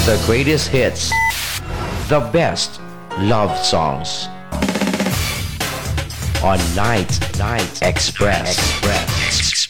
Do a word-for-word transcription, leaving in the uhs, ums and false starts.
The greatest hits. The best love songs. On Night Night Express. Express.